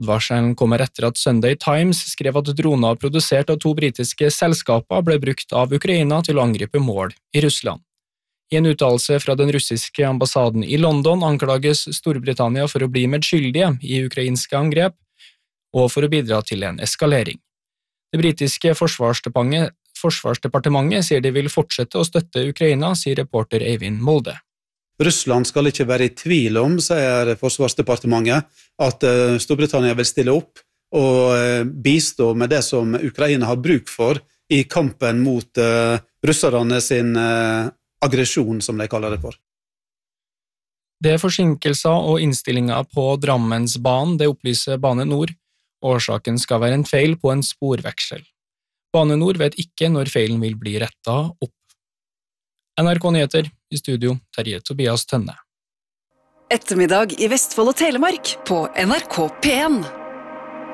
Varselen kommer etter at Sunday Times skrev at droner produsert av 2 britiske selskaper ble brukt av Ukraina til å angripe mål i Russland. I en uttalelse fra den russiske ambassaden i London anklages Storbritannia for å bli medskyldige i ukrainske angrep og for å bidra til en eskalering. Det britiske forsvarsdepartementet sier de vil fortsette å støtte Ukraina, sier reporter Eivind Molde. Russland skal ikke være i tvil om, sier Forsvarsdepartementet, at Storbritannia vil stille opp og bistå med det som Ukraina har bruk for i kampen mot russerne sin aggresjon, som de kaller det for. Det er forsinkelser og innstillinger på Drammensbanen, det opplyser Bane Nor. Årsaken skal være en feil på en sporveksel. Bane Nor vet ikke når feilen vil bli rettet opp. NRK Nyheter, i studio Terje Tobias Tønne. Ettermiddag i Vestfold og Telemark på NRK P1.